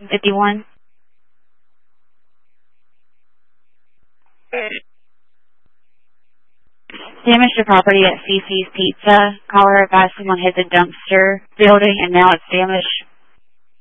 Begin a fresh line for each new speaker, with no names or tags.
1151. Damage to property at Cece's Pizza. Caller advised someone hit the dumpster building and now it's damaged.